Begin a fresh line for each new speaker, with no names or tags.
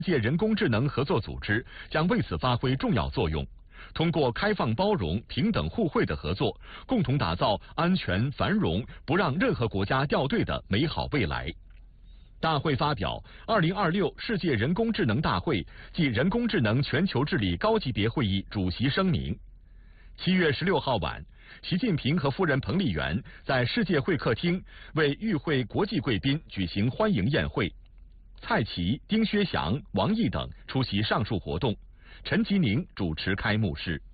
世界人工智能合作组织将为此发挥重要作用，通过开放、包容、平等、互惠的合作，共同打造安全、繁荣、不让任何国家掉队的美好未来。大会发表2026世界人工智能大会暨人工智能全球治理高级别会议主席声明。7月16号晚，习近平和夫人彭丽媛在世界会客厅为与会国际贵宾举行欢迎宴会。蔡奇、丁薛祥、王毅等出席上述活动，陈吉宁主持开幕式。